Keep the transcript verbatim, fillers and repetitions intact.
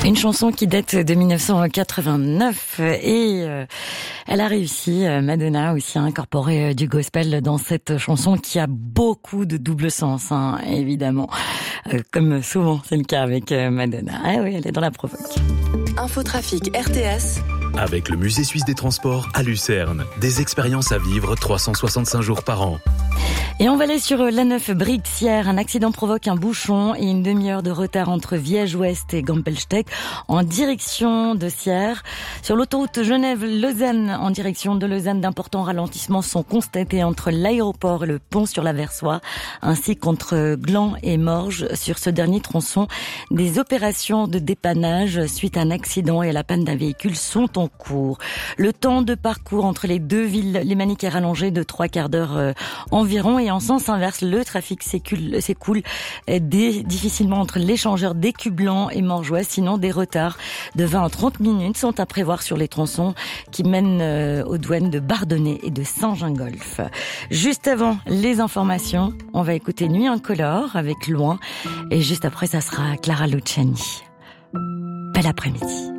Une chanson qui date de mille neuf cent quatre-vingt-neuf et euh, elle a réussi, euh, Madonna aussi, à incorporer euh, du gospel dans cette chanson qui a beaucoup de double sens, hein, évidemment. Euh, comme souvent c'est le cas avec euh, Madonna. Ah oui, elle est dans la provoque. Infotrafic R T S. Avec le Musée Suisse des Transports à Lucerne. Des expériences à vivre trois cent soixante-cinq jours par an. Et on va aller sur l'A neuf Brigue-Sierre. Un accident provoque un bouchon et une demi-heure de retard entre Viège-Ouest et Gampelstedt en direction de Sierre. Sur l'autoroute Genève-Lausanne, en direction de Lausanne, d'importants ralentissements sont constatés entre l'aéroport et le pont sur la Versoix, ainsi qu'entre Gland et Morges. Sur ce dernier tronçon, des opérations de dépannage suite à un accident et à la panne d'un véhicule sont en cours. Le temps de parcours entre les deux villes lémaniques est rallongé de trois quarts d'heure euh, environ, et en sens inverse, le trafic s'écoule, s'écoule dé, difficilement entre l'échangeur d'Écublanc et Morges-Ouest. Sinon, des retards de vingt à trente minutes sont à prévoir sur les tronçons qui mènent euh, aux douanes de Bardonnay et de Saint-Gingolph. Juste avant les informations, on va écouter Nuit incolore avec Loin, et juste après, ça sera Clara Luciani. Bel après-midi.